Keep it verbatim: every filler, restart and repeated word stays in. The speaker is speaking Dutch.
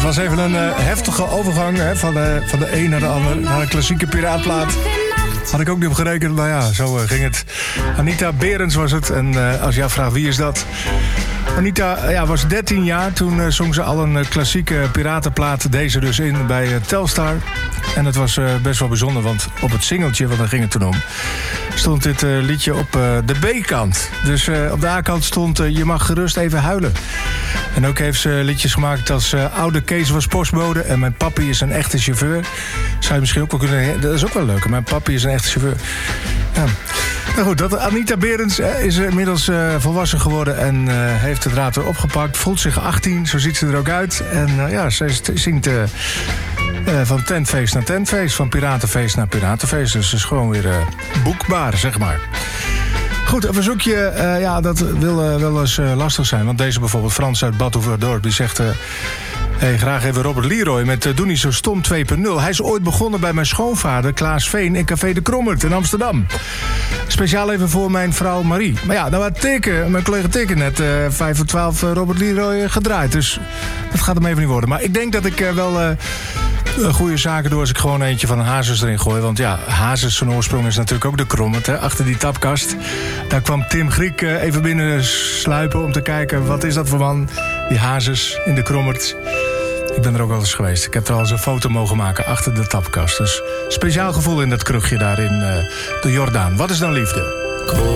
Het was even een uh, heftige overgang hè, van, uh, van de een naar de ander. Naar een klassieke piraatplaat. Had ik ook niet op gerekend, maar ja, zo uh, ging het. Anita Berends was het. En uh, als je afvraagt wie is dat? Anita ja, was dertien jaar. Toen uh, zong ze al een uh, klassieke piratenplaat. Deze dus in bij uh, Telstar. En het was uh, best wel bijzonder, want op het singeltje, want daar ging het toen om, stond dit uh, liedje op uh, de B-kant. Dus uh, op de A-kant stond uh, Je mag gerust even huilen. En ook heeft ze liedjes gemaakt als uh, Oude Kees was postbode en Mijn papi is een echte chauffeur. Zou je misschien ook wel kunnen... Dat is ook wel leuk, Mijn papi is een echte chauffeur. Ja. Nou goed, dat Anita Berends uh, is inmiddels uh, volwassen geworden en uh, heeft de draad weer opgepakt. Voelt zich achttien, zo ziet ze er ook uit. En uh, ja, ze zingt uh, uh, van tentfeest naar tentfeest, van piratenfeest naar piratenfeest. Dus ze is gewoon weer uh, boekbaar, zeg maar. Goed, een verzoekje, uh, ja, dat wil uh, wel eens uh, lastig zijn. Want deze bijvoorbeeld, Frans uit Bad Hoeverdorp, die zegt... Uh, hey, graag even Robert Leroy met uh, Doe niet zo stom twee punt nul. Hij is ooit begonnen bij mijn schoonvader Klaas Veen in Café de Krommert in Amsterdam. Speciaal even voor mijn vrouw Marie. Maar ja, nou had Teken, mijn collega Teken net uh, vijf voor twaalf uh, Robert Leroy uh, gedraaid. Dus dat gaat hem even niet worden. Maar ik denk dat ik uh, wel... Uh, goede zaken door als ik gewoon eentje van Hazes erin gooi. Want ja, Hazes zijn oorsprong is natuurlijk ook de Krommert. Hè? Achter die tapkast. Daar kwam Tim Griek uh, even binnen sluipen om te kijken... wat is dat voor man, die Hazes in de Krommert. Ik ben er ook wel eens geweest. Ik heb er al eens een foto mogen maken achter de tapkast. Dus speciaal gevoel in dat krugje daar in uh, de Jordaan. Wat is dan liefde?